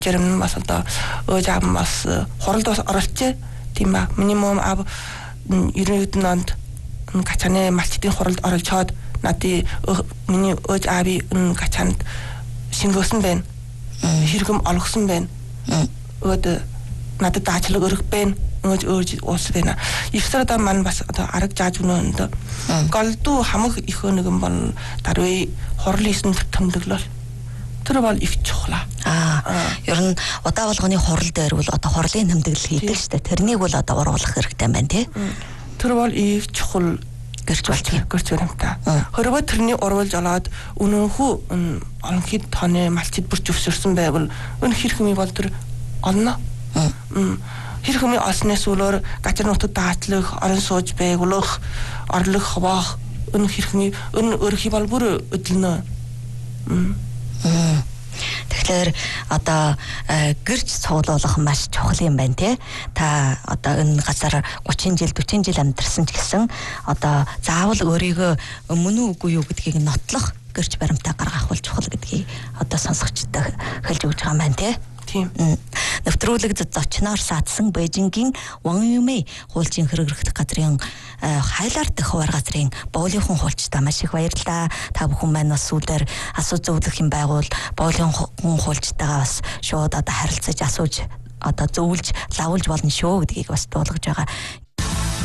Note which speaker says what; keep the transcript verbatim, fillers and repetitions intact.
Speaker 1: Jerem mas одоо өөж аав бас хуралд бас оролцъя тийм ба минимум аав ерөнхийдөө онд гачааны малчдын хуралд оролцоод надад миний өөж аавын гачаанд шингөөсөн байна. Хэрэгэм олгосон байна. Өөд надад даачлаг өргөх байна. Өөж өөж уус байна. Ивсэр одоо маань бас одоо арга зааж өгнө өндө. Голдуу хамаг их нэгэн бол даруй хурлын эсэнд томдөглөл. Тэр бол их чухал.
Speaker 2: Аа. Ер нь удаа болгоны хурал дээр бол одоо хурлын томдөглөл хийдэг шүү дээ. Тэрнийг бол одоо ургуулах хэрэгтэй байна тий.
Speaker 1: Тэр бол их чухал гэрч болж гэрч баримтаа. Хорвоо тэрний урвуулж олоод үнэнхүү олон хэд тооны малчид бүрч өвсөрсөн байвал өн хэрхэмий бол тэр олно. Хэрхэмий олсноос үлээр гачир нутад даатлах, орон сууж байгуулах, орлох хаваах өн хэрхэмий өн өрхий бол бүр өдлөнө.
Speaker 2: Тэгэхээр одоо гэрч цуглуулах маш чухал юм байна тий. Та одоо энэ газар гучин жил дөрвөн жил амьдарсан ч гэсэн одоо заавал өөрийгөө мөн үгүй юу гэдгийг нотлох гэрч баримтаа гаргах бол чухал гэдгийг одоо сонсогчдод хэлж өгч байгаа юм байна тий.
Speaker 1: Тийм.
Speaker 2: Нэвтрүүлэг зочноор саадсан Бээжингийн Ван Юмэй хуулийн хэрэглэх газрын хайлаар дэх хуваар газрын боолийнхын хуульчтай маш их баярлалаа. Та бүхэн маань бас сүүлээр асуу зөвлөх юм байгуул боолийнхын хуульчтайгаа бас шууд одоо харилцаж асууж одоо зөвлөж лавуулж болно шүү гэдгийг бас дуулгаж байгаа.